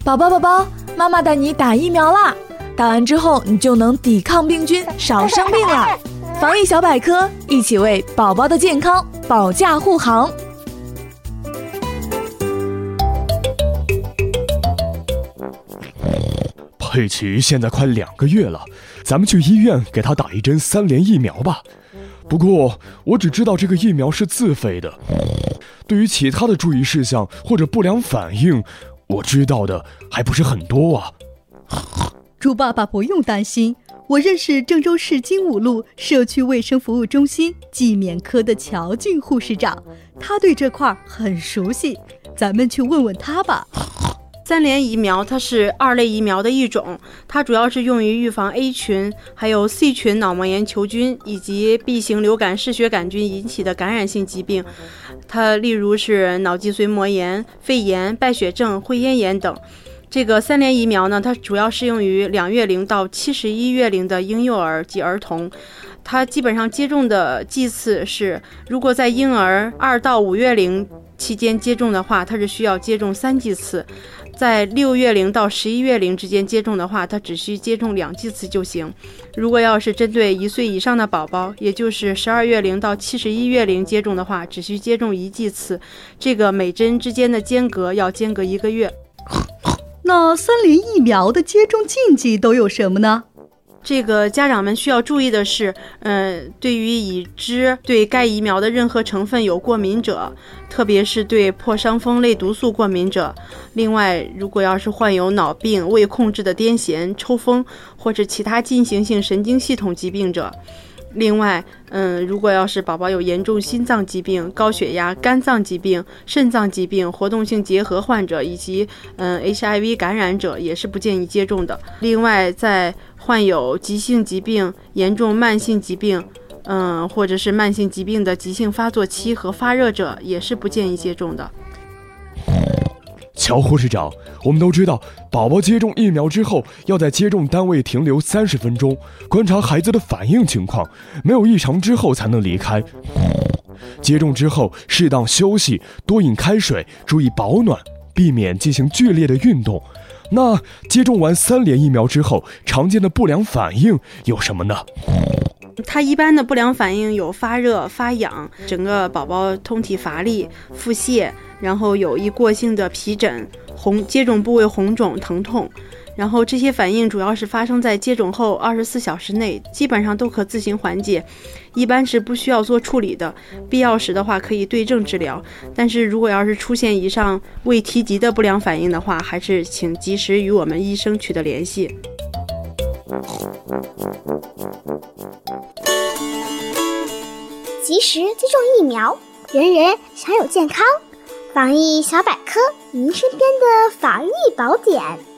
宝宝，妈妈带你打疫苗啦！打完之后你就能抵抗病菌，少生病了。防疫小百科，一起为宝宝的健康保驾护航。 佩奇现在快2个月了，咱们去医院给他打一针3联疫苗吧。不过我只知道这个疫苗是自费的，对于其他的注意事项或者不良反应，我知道的还不是很多啊。 猪爸爸不用担心，我认识郑州市金武路社区卫生服务中心季免科的乔静护士长，他对这块很熟悉，咱们去问问他吧。 3联疫苗它是2类疫苗的一种，它主要是用于预防 A 群还有 C 群脑膜炎球菌以及 B 型流感嗜血杆菌引起的感染性疾病，它例如是脑脊髓膜炎、肺炎、败血症、会咽炎等。这个3联疫苗呢，它主要适用于2月龄到71月龄的婴幼儿及儿童。它基本上接种的剂次是，如果在婴儿2到5月龄期间接种的话，它是需要接种3剂次；在6月龄到11月龄之间接种的话，它只需接种2剂次就行。如果要是针对1岁以上的宝宝，也就是12月龄到71月龄接种的话，只需接种1剂次，这个每针之间的间隔要间隔1个月。 那3联疫苗的接种禁忌都有什么呢？ 这个家长们需要注意的是，对于已知对该疫苗的任何成分有过敏者，特别是对破伤风类毒素过敏者。另外，如果要是患有脑病、未控制的癫痫、抽风或者其他进行性神经系统疾病者。另外，如果要是宝宝有严重心脏疾病、高血压、肝脏疾病、肾脏疾病、活动性结核患者以及HIV 感染者也是不建议接种的。另外，在患有急性疾病、严重慢性疾病，或者是慢性疾病的急性发作期和发热者也是不建议接种的。 乔护士长，我们都知道，宝宝接种疫苗之后要在接种单位停留30分钟，观察孩子的反应情况，没有异常之后才能离开。接种之后适当休息，多饮开水，注意保暖，避免进行剧烈的运动。那接种完3联疫苗之后，常见的不良反应有什么呢？ 它一般的不良反应有发热、发痒，整个宝宝通体乏力、腹泻，然后有一过性的皮疹、接种部位红肿、疼痛。然后这些反应主要是发生在接种后24小时内，基本上都可自行缓解，一般是不需要做处理的，必要时的话可以对症治疗。但是如果要是出现以上未提及的不良反应的话，还是请及时与我们医生取得联系。 及时接种疫苗，人人享有健康。防疫小百科，您身边的防疫宝典。